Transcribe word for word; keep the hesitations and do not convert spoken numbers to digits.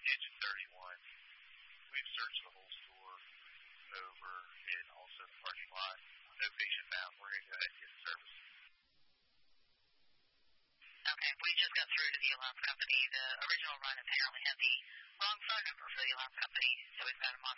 Engine thirty-one. We've searched the whole store over and also the parking lot. No patient found. We're going to go ahead and get service. Okay, we just got through to the alarm company. The original run apparently had the wrong phone number for the alarm company, so we've got them on